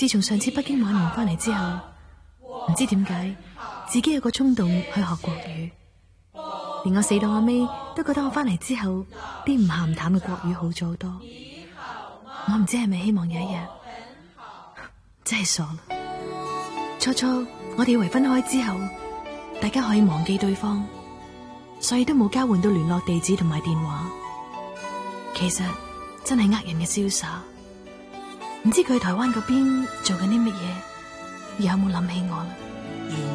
自從上次北京玩完翻嚟之後，唔知點解自己有個衝動去學國語，連我死到阿尾都覺得我翻嚟之後啲唔鹹唔淡嘅國語好咗好多。我唔知係咪希望有一日，真係傻啦。初初我哋以為分開之後大家可以忘記對方，所以都冇交換到聯絡地址同埋電話。其實真係呃人嘅瀟灑。唔知佢喺台灣嗰邊做緊啲乜嘢，有冇諗起我啦？